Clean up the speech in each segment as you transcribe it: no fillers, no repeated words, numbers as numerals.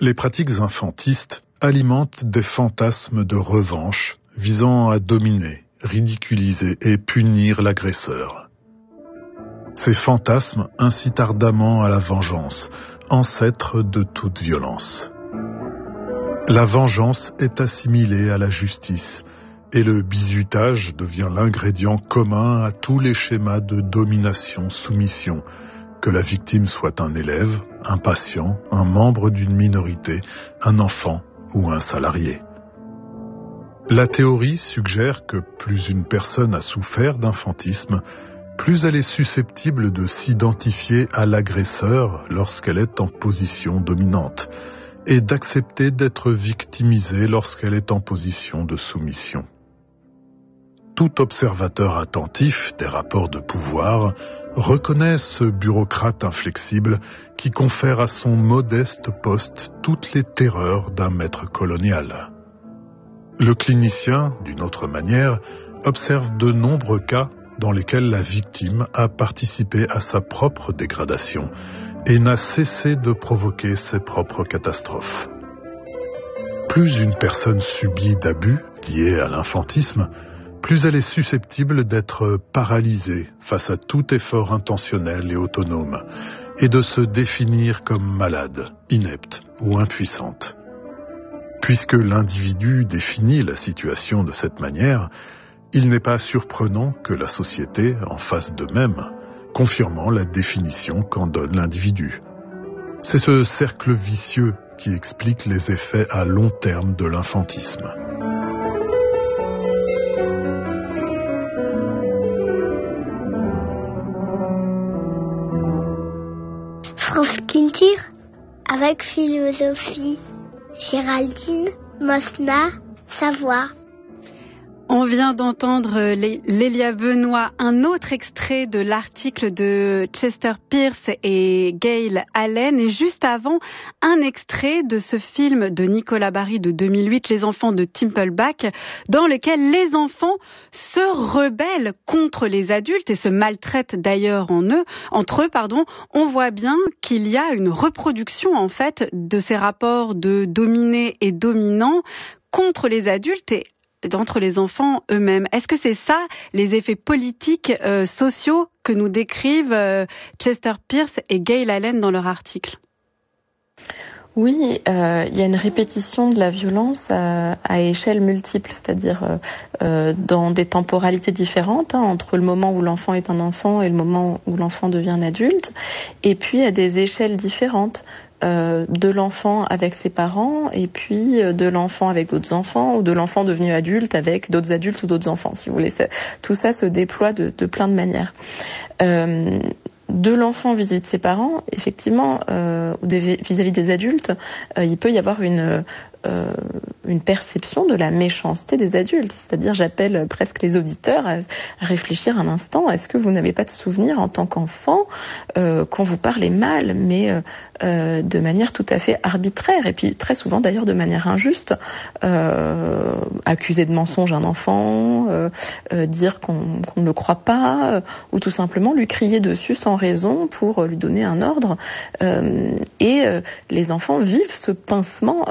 Les pratiques infantistes alimentent des fantasmes de revanche visant à dominer, ridiculiser et punir l'agresseur. Ces fantasmes incitent ardemment à la vengeance, ancêtre de toute violence. La vengeance est assimilée à la justice et le bizutage devient l'ingrédient commun à tous les schémas de domination-soumission, que la victime soit un élève, un patient, un membre d'une minorité, un enfant ou un salarié. La théorie suggère que plus une personne a souffert d'infantisme, plus elle est susceptible de s'identifier à l'agresseur lorsqu'elle est en position dominante, et d'accepter d'être victimisée lorsqu'elle est en position de soumission. Tout observateur attentif des rapports de pouvoir reconnaît ce bureaucrate inflexible qui confère à son modeste poste toutes les terreurs d'un maître colonial. Le clinicien, d'une autre manière, observe de nombreux cas dans lesquels la victime a participé à sa propre dégradation et n'a cessé de provoquer ses propres catastrophes. Plus une personne subit d'abus liés à l'infantisme, plus elle est susceptible d'être paralysée face à tout effort intentionnel et autonome, et de se définir comme malade, inepte ou impuissante. Puisque l'individu définit la situation de cette manière, il n'est pas surprenant que la société en fasse de même, confirmant la définition qu'en donne l'individu. C'est ce cercle vicieux qui explique les effets à long terme de l'infantisme. France Culture, avec philosophie. Géraldine Mosna, Savoie. On vient d'entendre Lélia Benoît, un autre extrait de l'article de Chester Pierce et Gail Allen, et juste avant, un extrait de ce film de Nicolas Barry de 2008, Les enfants de Timpleback, dans lequel les enfants se rebellent contre les adultes et se maltraitent d'ailleurs entre eux. On voit bien qu'il y a une reproduction en fait de ces rapports de dominé et dominant contre les adultes et d'entre les enfants eux-mêmes. Est-ce que c'est ça, les effets politiques, sociaux que nous décrivent Chester Pierce et Gail Allen dans leur article? Oui, il y a une répétition de la violence à échelle multiple, c'est-à-dire dans des temporalités différentes, entre le moment où l'enfant est un enfant et le moment où l'enfant devient un adulte, et puis à des échelles différentes. De l'enfant avec ses parents et puis de l'enfant avec d'autres enfants ou de l'enfant devenu adulte avec d'autres adultes ou d'autres enfants, si vous voulez. Tout ça se déploie de plein de manières. De l'enfant vis-à-vis de ses parents, effectivement, ou vis-à-vis des adultes, il peut y avoir une perception de la méchanceté des adultes. C'est-à-dire, j'appelle presque les auditeurs à réfléchir un instant. Est-ce que vous n'avez pas de souvenir en tant qu'enfant qu'on vous parlait mal, mais de manière tout à fait arbitraire, et puis très souvent d'ailleurs de manière injuste, accuser de mensonge un enfant, dire qu'on ne le croit pas, ou tout simplement lui crier dessus sans raison pour lui donner un ordre. Et les enfants vivent ce pincement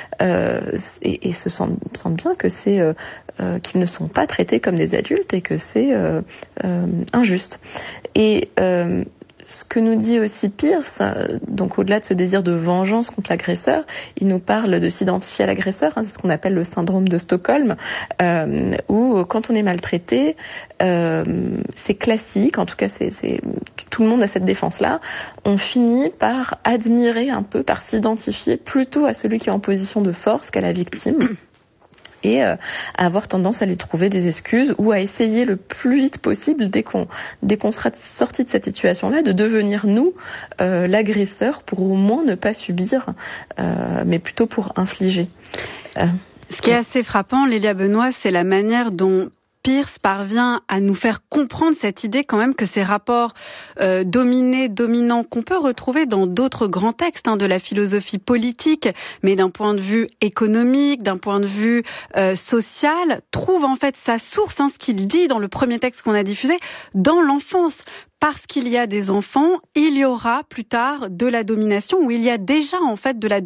et se sentent bien que c'est qu'ils ne sont pas traités comme des adultes et que c'est injuste. Et ce que nous dit aussi Pierce, donc au-delà de ce désir de vengeance contre l'agresseur, il nous parle de s'identifier à l'agresseur, c'est ce qu'on appelle le syndrome de Stockholm, où quand on est maltraité, c'est classique, en tout cas tout le monde a cette défense-là, on finit par admirer un peu, par s'identifier plutôt à celui qui est en position de force qu'à la victime. Et à avoir tendance à lui trouver des excuses ou à essayer le plus vite possible, dès qu'on sera sorti de cette situation-là, de devenir nous l'agresseur pour au moins ne pas subir, mais plutôt pour infliger. Ce qui est assez frappant, Lélia Benoît, c'est la manière dont Pierce parvient à nous faire comprendre cette idée quand même que ces rapports dominés-dominants qu'on peut retrouver dans d'autres grands textes de la philosophie politique, mais d'un point de vue économique, d'un point de vue social, trouve en fait sa source, ce qu'il dit dans le premier texte qu'on a diffusé, dans l'enfance. Parce qu'il y a des enfants, il y aura plus tard de la domination, ou il y a déjà en fait de la